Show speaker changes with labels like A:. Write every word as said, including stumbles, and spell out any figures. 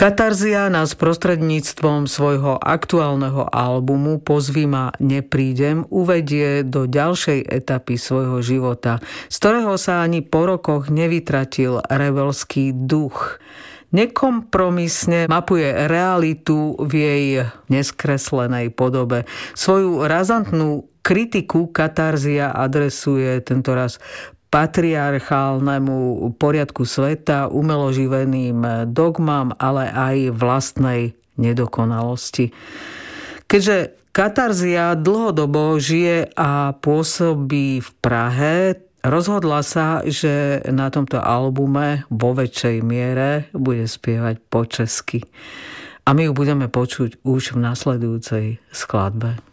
A: Katarzia nás prostredníctvom svojho aktuálneho albumu Pozvi ma, neprídem uvedie do ďalšej etapy svojho života, z ktorého sa ani po rokoch nevytratil rebelský duch. Nekompromisne mapuje realitu v jej neskreslenej podobe. Svoju razantnú kritiku Katarzia adresuje tentoraz patriarchálnemu poriadku sveta, umeloživeným dogmám, ale aj vlastnej nedokonalosti. Keďže Katarzia dlhodobo žije a pôsobí v Prahe, rozhodla sa, že na tomto albume vo väčšej miere bude spievať po česky. A my ju budeme počuť už v nasledujúcej skladbe.